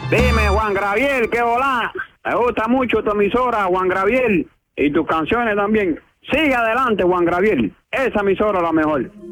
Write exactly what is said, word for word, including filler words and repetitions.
Dime, Juan Graviel, qué hola. Me gusta mucho tu emisora, Juan Graviel, y tus canciones también. Sigue adelante, Juan Graviel. Esa emisora es la mejor.